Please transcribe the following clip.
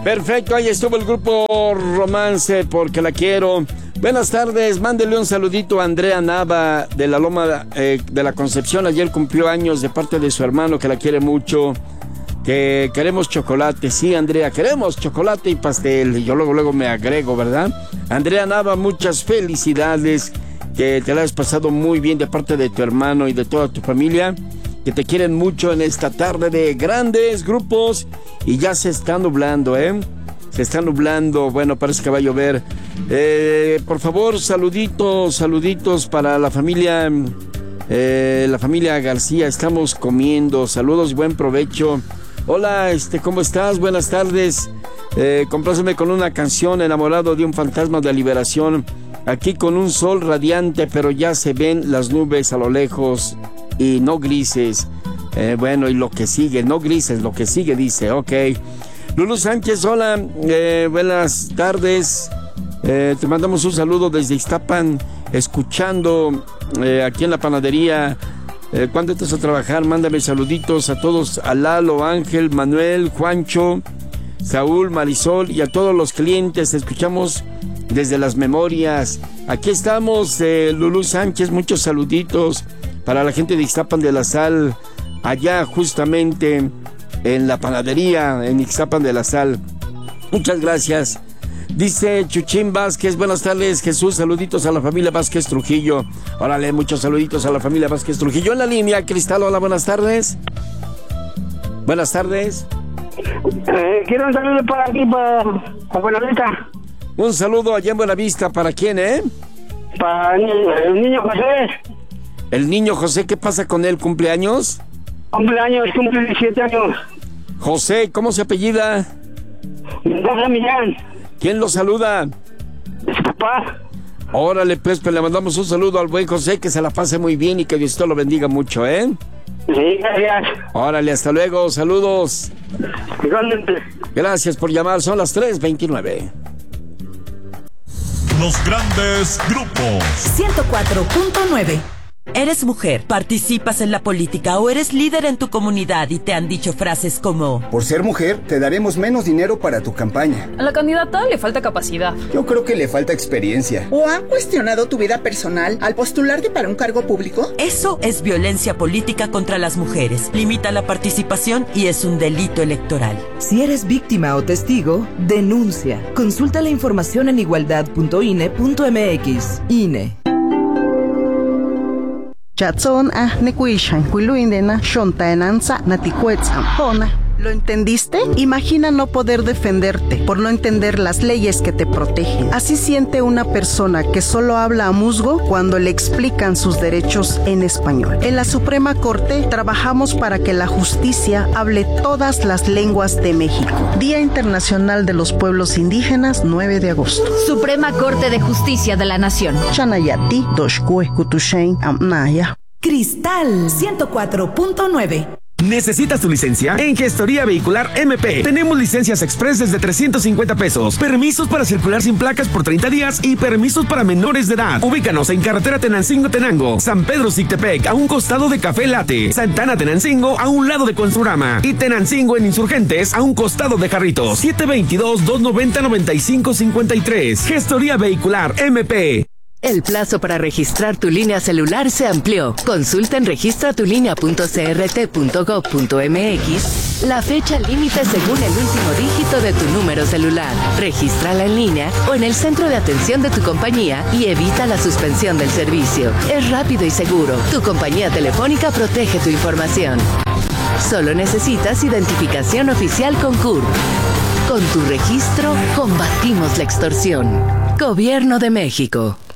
Perfecto, ahí estuvo el grupo Romance, porque la quiero. Buenas tardes, mándele un saludito a Andrea Nava de la Loma de la Concepción. Ayer cumplió años de parte de su hermano, que la quiere mucho. Que queremos chocolate. Sí, Andrea, queremos chocolate y pastel. Y yo luego me agrego, ¿verdad? Andrea Nava, muchas felicidades. Que te la has pasado muy bien de parte de tu hermano y de toda tu familia. Que te quieren mucho en esta tarde de grandes grupos. Y ya se está nublando, Se está nublando. Bueno, parece que va a llover. Por favor, saluditos para la familia García. Estamos comiendo. Saludos y buen provecho. Hola, ¿cómo estás? Buenas tardes. Compláceme con una canción, Enamorado de un fantasma de liberación. Aquí con un sol radiante, pero ya se ven las nubes a lo lejos y no grises. Bueno, y lo que sigue, no grises, lo que sigue, dice, ok. Lulu Sánchez, hola, buenas tardes. Te mandamos un saludo desde Ixtapan, escuchando aquí en la panadería. ¿Cuándo estás a trabajar? Mándame saluditos a todos, a Lalo, Ángel, Manuel, Juancho, Saúl, Marisol y a todos los clientes. Te escuchamos desde las memorias. Aquí estamos, Lulú Sánchez, muchos saluditos para la gente de Ixtapan de la Sal, allá justamente en la panadería, en Ixtapan de la Sal. Muchas gracias. Dice Chuchín Vázquez, buenas tardes, Jesús, saluditos a la familia Vázquez Trujillo. Órale, muchos saluditos a la familia Vázquez Trujillo. En la línea, Cristal, hola, buenas tardes. Buenas tardes. Quiero un saludo para aquí, para Buenavista. Un saludo allá en Buenavista, ¿para quién, Para el niño José. El niño José, ¿qué pasa con él? ¿Cumpleaños? Cumple 17 años. José, ¿cómo se apellida? Mendoza Millán. ¿Quién lo saluda? Es papá. Órale, pues le mandamos un saludo al buen José, que se la pase muy bien y que Dios te lo bendiga mucho, Sí, gracias. Órale, hasta luego, saludos. Igualmente. Gracias por llamar, son las 3:29. Los grandes grupos. 104.9. ¿Eres mujer, participas en la política o eres líder en tu comunidad y te han dicho frases como: por ser mujer, te daremos menos dinero para tu campaña? A la candidata le falta capacidad. Yo creo que le falta experiencia. ¿O han cuestionado tu vida personal al postularte para un cargo público? Eso es violencia política contra las mujeres. Limita la participación y es un delito electoral. Si eres víctima o testigo, denuncia. Consulta la información en igualdad.ine.mx. INE. Chatson nekuishan kuiluindena shontaenanza natikuetzam. ¿Lo entendiste? Imagina no poder defenderte por no entender las leyes que te protegen. Así siente una persona que solo habla a musgo cuando le explican sus derechos en español. En la Suprema Corte trabajamos para que la justicia hable todas las lenguas de México. Día Internacional de los Pueblos Indígenas, 9 de agosto. Suprema Corte de Justicia de la Nación. Chanayati, Doshkue, Kutushain, Amnaya. Cristal 104.9. ¿Necesitas tu licencia? En Gestoría Vehicular MP tenemos licencias express desde 350 pesos, permisos para circular sin placas por 30 días y permisos para menores de edad. Ubícanos en carretera Tenancingo-Tenango, San Pedro Sictepec, a un costado de Café Latte, Santana Tenancingo, a un lado de Construrama, y Tenancingo en Insurgentes, a un costado de Jarritos. 722-290-9553. Gestoría Vehicular MP. El plazo para registrar tu línea celular se amplió. Consulta en registratulinea.crt.gov.mx la fecha límite según el último dígito de tu número celular. Regístrala en línea o en el centro de atención de tu compañía y evita la suspensión del servicio. Es rápido y seguro. Tu compañía telefónica protege tu información. Solo necesitas identificación oficial con CURP. Con tu registro, combatimos la extorsión. Gobierno de México.